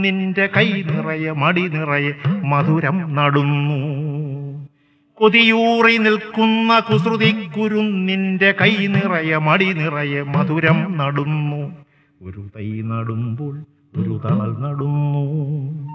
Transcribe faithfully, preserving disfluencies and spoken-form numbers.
നിന്റെ കൈ നിറയെ മടി നിറയെ മധുരം നടുന്നു. കൊതിയൂറി നിൽക്കുന്ന കുസൃതിക്കുരു നിന്റെ കൈ നിറയെ മടി നിറയെ മധുരം നടുന്നു. ഒരു തൈ നടുമ്പോൾ ഒരു തണൽ നടുന്നു.